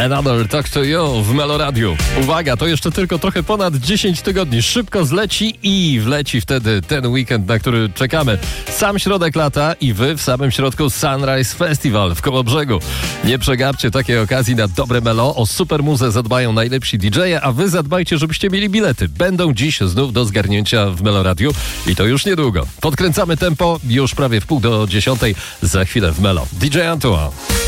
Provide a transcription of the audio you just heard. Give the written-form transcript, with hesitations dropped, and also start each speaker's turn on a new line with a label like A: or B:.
A: Another Talk to You w Meloradiu. Uwaga, to jeszcze tylko trochę ponad 10 tygodni. Szybko zleci i wleci wtedy ten weekend, na który czekamy. Sam środek lata i wy w samym środku Sunrise Festival w Kołobrzegu. Nie przegapcie takiej okazji na dobre melo. O super muzę zadbają najlepsi DJ-e, a wy zadbajcie, żebyście mieli bilety. Będą dziś znów do zgarnięcia w Meloradiu i to już niedługo. Podkręcamy tempo, już prawie w 9:30. Za chwilę w Melo. DJ Antoine.